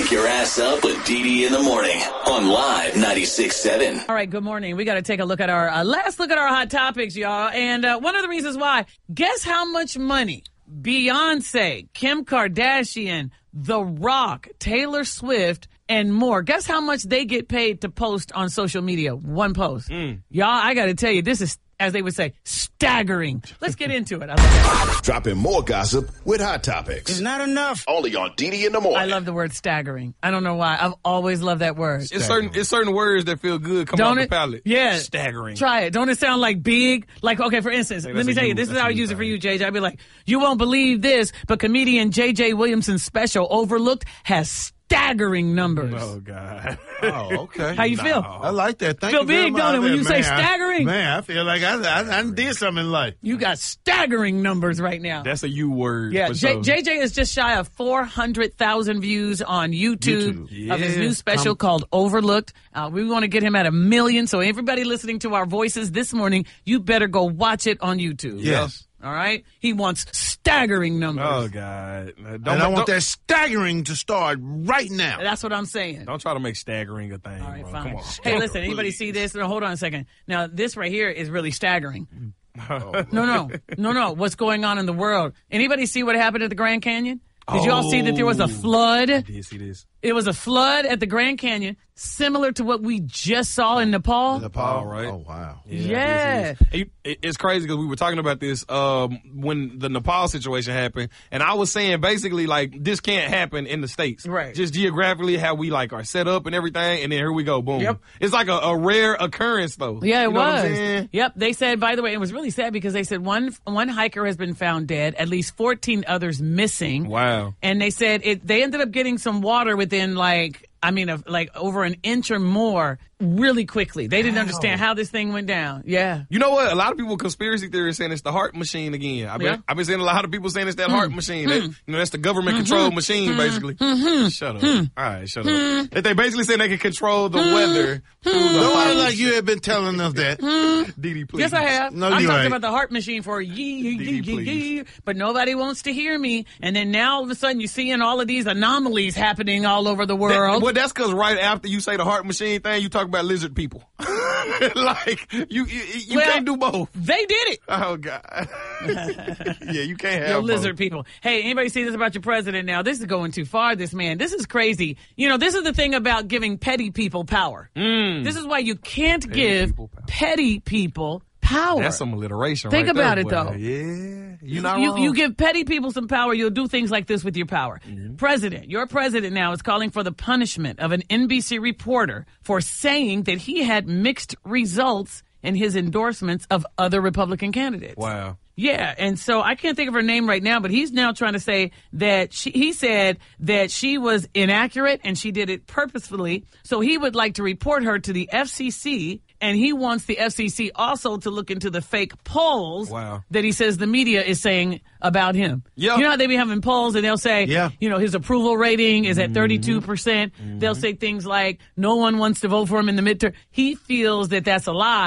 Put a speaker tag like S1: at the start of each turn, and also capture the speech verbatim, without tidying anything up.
S1: Wake your ass up with Dee Dee in the morning on Live ninety-six point seven.
S2: All right, good morning. We got to take a look at our uh, last look at our hot topics, y'all. And uh, one of the reasons why, guess how much money Beyonce, Kim Kardashian, The Rock, Taylor Swift, and more. Guess how much they get paid to post on social media? One post. Mm. Y'all, I got to tell you, this is, as they would say, staggering. Let's get into it. I love it.
S3: Dropping more gossip with Hot Topics.
S4: It's not enough.
S3: Only on Dee Dee in the morning.
S2: I love the word staggering. I don't know why. I've always loved that word.
S5: It's certain it's certain words that feel good coming
S2: Don't
S5: off
S2: it?
S5: the palate.
S2: Yeah.
S5: Staggering.
S2: Try it. Don't it sound like big? Like, okay, for instance,
S5: Hey,
S2: let me tell you,
S5: you.
S2: this is
S5: That's
S2: how I
S5: a you
S2: use it for
S5: thing.
S2: you, J J. I'd be like, you won't believe this, but comedian J J Williamson's special, Overlooked, has staggering numbers.
S5: Oh, God.
S4: Oh, okay.
S2: How you feel?
S4: I like that. Thank
S2: Feel
S4: you very
S2: big,
S4: much.
S2: don't it, when you say
S4: Man, I-
S2: staggering?
S4: Man, I feel like I, I, I did something in life.
S2: You got staggering numbers right now.
S5: That's a you word.
S2: Yeah,
S5: for
S2: J-
S5: sure.
S2: J J is just shy of four hundred thousand views on YouTube,
S4: YouTube.
S2: of his
S5: Yeah.
S2: new special
S4: Um,
S2: called Overlooked. Uh, we want to get him at a million, so everybody listening to our voices this morning, you better go watch it on YouTube.
S4: Yes.
S2: All right? He wants staggering numbers.
S5: Oh, God. Don't,
S4: And I
S5: don't-
S4: want that staggering to start right now.
S2: That's what I'm saying.
S5: Don't try to make staggering a thing,
S2: All right,
S5: bro.
S2: fine.
S5: Come on.
S2: Hey, listen, anybody see this? No, hold on a second. Now, this right here is really staggering.
S5: Oh.
S2: No, no, no, no. What's going on in the world? Anybody see what happened at the Grand Canyon? Did you all see that there was a flood?
S5: I did see this.
S2: It was a flood at the Grand Canyon, similar to what we just saw in Nepal.
S4: Nepal,
S5: right?
S4: Oh, wow.
S2: Yeah.
S5: It- it- It's crazy because we were talking about this um, when the Nepal situation happened, and I was saying basically like this can't happen in the States,
S2: Right.
S5: Just geographically how we like are set up and everything, and then here we go, boom.
S2: Yep.
S5: It's like a, a rare occurrence though.
S2: Yeah, it
S5: You know what I'm
S2: was.
S5: saying?
S2: Yep. They said, by the way, it was really sad because they said one one hiker has been found dead, at least fourteen others missing.
S5: Wow.
S2: And they said it. They ended up getting some water within like. I mean, of like over an inch or more really quickly. They didn't
S5: Wow.
S2: understand how this thing went down. Yeah.
S5: You know what? A lot of people conspiracy theories saying it's the heart machine again. I've been,
S2: Yeah.
S5: I've been seeing a lot of people saying it's that heart machine. That, you know, that's the government
S2: Mm-hmm.
S5: controlled machine, basically. Shut up. All right, shut up. That they basically saying they can control the weather through the
S4: Don't
S5: heart.
S4: act like you have been telling us that.
S5: Dee Dee, please.
S2: Yes, I have.
S4: No,
S2: I'm
S4: you
S2: talking
S4: ain't.
S2: about the heart machine for yee, yee, yee,
S5: Dee,
S2: yee, yee, but nobody wants to hear me. And then now all of a sudden you're seeing all of these anomalies happening all over the
S5: That,
S2: world.
S5: well, that's because right after you say the heart machine thing, you talk about lizard people. Like you, you, you
S2: Well,
S5: can't do both.
S2: They did it.
S5: Oh God. Yeah, you can't have
S2: Yo,
S5: both.
S2: lizard people. Hey, anybody see this about your president now? This is going too far, this man. This is crazy. You know, this is the thing about giving petty people power.
S5: Mm.
S2: This is why you can't give
S5: people power.
S2: petty people power.
S5: That's some alliteration.
S2: Think
S5: right
S2: about
S5: there,
S2: it,
S5: boy.
S2: though.
S5: Yeah, you not
S2: you,
S5: wrong.
S2: you give petty people some power, you'll do things like this with your power.
S5: Mm-hmm.
S2: President, your president now is calling for the punishment of an N B C reporter for saying that he had mixed results in his endorsements of other Republican candidates.
S5: Wow.
S2: Yeah, and so I can't think of her name right now, but he's now trying to say that she, he said that she was inaccurate and she did it purposefully. So he would like to report her to the F C C, and he wants the F C C also to look into the fake polls
S5: Wow.
S2: that he says the media is saying about him.
S5: Yeah.
S2: You know how they be having polls and they'll say,
S4: Yeah.
S2: you know, his approval rating is at thirty-two percent. They'll say things like, no one wants to vote for him in the midterm. He feels that that's a lie.